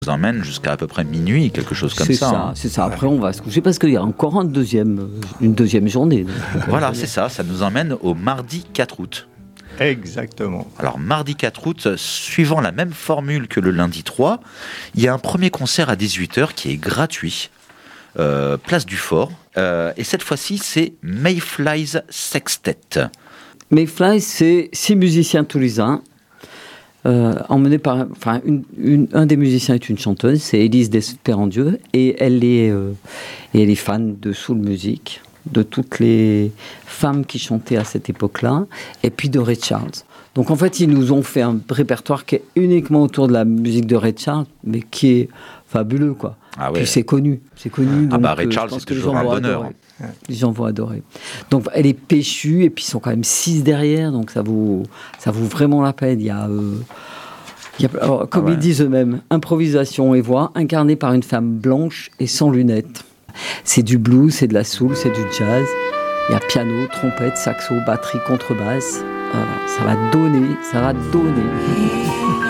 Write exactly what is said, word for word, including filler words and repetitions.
nous emmène jusqu'à à peu près minuit, quelque chose comme c'est ça. ça hein. c'est ça. Après, on va se coucher parce qu'il y a encore un deuxième, une deuxième journée. Donc, Voilà, c'est ça. Ça nous emmène au mardi quatre août. Exactement. Alors, mardi quatre août, suivant la même formule que le lundi trois, il y a un premier concert à dix-huit heures qui est gratuit, euh, place du Fort. Euh, et cette fois-ci, c'est Mayflies Sextet. Mayfly, c'est six musiciens toulousains, euh, emmenés par, enfin, une, une, un des musiciens est une chanteuse, c'est Élise Desperandieu, et elle est, euh, et elle est fan de soul music, de toutes les femmes qui chantaient à cette époque-là, et puis de Ray Charles. Donc en fait, ils nous ont fait un répertoire qui est uniquement autour de la musique de Ray Charles, mais qui est fabuleux, quoi. Ah ouais. Puis c'est connu, c'est connu. Ah donc, bah Ray euh, Charles, je pense c'est que les toujours gens un vont bonheur. adorer. Les gens vont adorer. Donc elle est péchue, et puis ils sont quand même six derrière, donc ça vaut, ça vaut vraiment la peine. Il y a, euh, il y a alors, comme Ah ouais. ils disent eux-mêmes, improvisation et voix incarnée par une femme blanche et sans lunettes. C'est du blues, c'est de la soul, c'est du jazz. Il y a piano, trompette, saxo, batterie, contrebasse. Voilà, ça va donner, ça va donner.